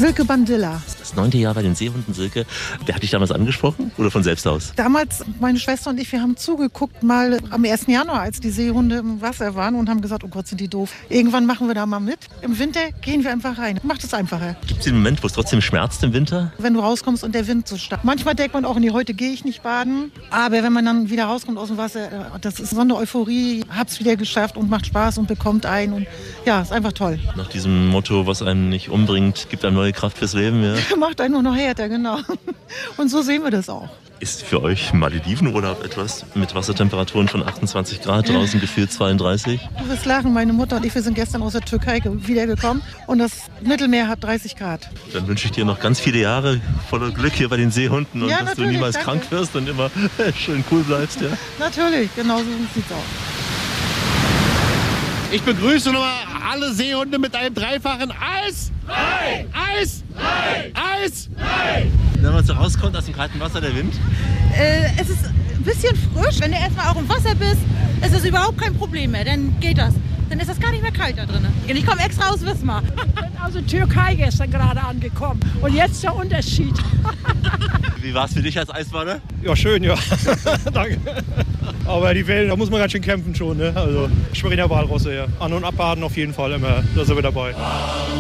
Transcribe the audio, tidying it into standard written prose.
Silke Bandilla. Das 9. Jahr bei den Seehunden, Silke. Wer hat dich damals angesprochen oder von selbst aus? Damals, meine Schwester und ich, wir haben zugeguckt mal am 1. Januar, als die Seehunde im Wasser waren und haben gesagt, oh Gott, sind die doof. Irgendwann machen wir da mal mit. Im Winter gehen wir einfach rein. Macht es einfacher. Gibt es den Moment, wo es trotzdem schmerzt im Winter? Wenn du rauskommst und der Wind so stark. Manchmal denkt man auch, nee, heute gehe ich nicht baden. Aber wenn man dann wieder rauskommt aus dem Wasser, das ist so eine Euphorie. Hab's wieder geschafft und macht Spaß und bekommt ein. Und ja, ist einfach toll. Nach diesem Motto, was einen nicht umbringt, gibt einem neue Kraft fürs Leben, ja? Macht einen nur noch härter, genau. Und so sehen wir das auch. Ist für euch Maledivenurlaub etwas mit Wassertemperaturen von 28 Grad, draußen gefühlt 32? Du wirst lachen, meine Mutter und ich, wir sind gestern aus der Türkei wiedergekommen und das Mittelmeer hat 30 Grad. Dann wünsche ich dir noch ganz viele Jahre voller Glück hier bei den Seehunden und Ja, dass du natürlich, niemals danke. krank wirst und immer schön cool bleibst. Ja? Natürlich, genau so sieht's aus. Ich begrüße nochmal alle Seehunde mit einem dreifachen Eis! Nein! Eis! Nein! Eis! Nein! Wenn man so rauskommt aus dem kalten Wasser, der Wind. Es ist ein bisschen frisch. Wenn du erstmal auch im Wasser bist, ist es überhaupt kein Problem mehr. Dann geht das. Dann ist das gar nicht mehr kalt da drin. Und ich komme extra aus Wismar. Ich bin aus der Türkei gestern gerade angekommen. Und jetzt der Unterschied. Wie war es für dich als Eisbader? Ja, schön, ja. Danke. Aber die Wellen, da muss man ganz schön kämpfen schon. Ne? Also Schweriner Walrosse, ja. An- und abbaden auf jeden Fall immer. Da sind wir dabei.